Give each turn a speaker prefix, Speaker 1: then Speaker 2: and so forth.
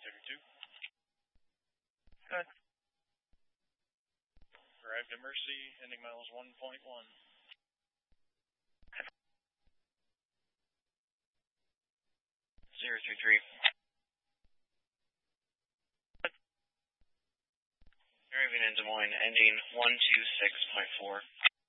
Speaker 1: 32.
Speaker 2: Good.
Speaker 1: Arrived at Mercy, ending miles 1.1.
Speaker 2: 033. Arriving in Des Moines, ending 126.4.